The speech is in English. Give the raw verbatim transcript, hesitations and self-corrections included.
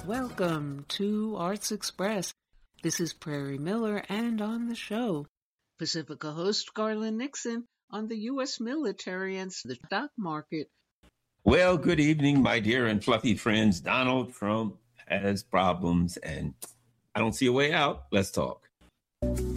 welcome to Arts Express. This is Prairie Miller, and on the show, Pacifica host Garland Nixon on the U S military and the stock market. Well, good evening, my dear and fluffy friends. Donald Trump has problems, and I don't see a way out. Let's talk.